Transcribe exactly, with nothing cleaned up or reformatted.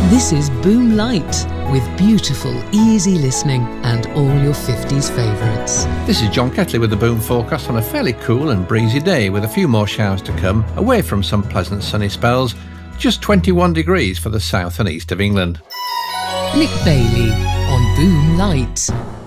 This is Boom Light, with beautiful, easy listening and all your fifties favourites. This is John Ketley with the Boom forecast on a fairly cool and breezy day with a few more showers to come, away from some pleasant sunny spells. Just twenty-one degrees for the south and east of England. Nick Bailey on Boom Light.